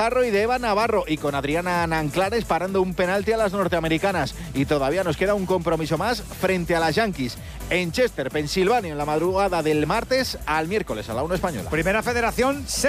Guijarro y de Eva Navarro, y con Adriana Nanclares parando un penalti a las norteamericanas. Y todavía nos queda un compromiso más frente a las Yankees en Chester, Pensilvania, en la madrugada del martes al miércoles a la 1 española. Primera Federación.